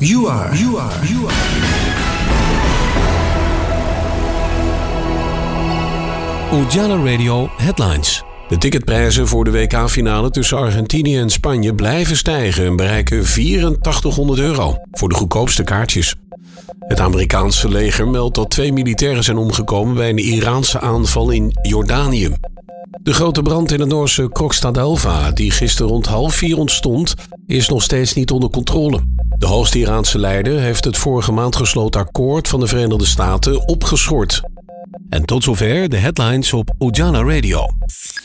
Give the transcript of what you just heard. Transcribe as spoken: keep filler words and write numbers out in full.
You are, you are, you are. Ujala Radio Headlines. De ticketprijzen voor de W K-finale tussen Argentinië en Spanje blijven stijgen en bereiken vierentachtighonderd euro voor de goedkoopste kaartjes. Het Amerikaanse leger meldt dat twee militairen zijn omgekomen bij een Iraanse aanval in Jordanië. De grote brand in het Noorse Krokstadelva, die gisteren rond half vier ontstond, is nog steeds niet onder controle. De hoogste Iraanse leider heeft het vorige maand gesloten akkoord van de Verenigde Staten opgeschort. En tot zover de headlines op Ujala Radio.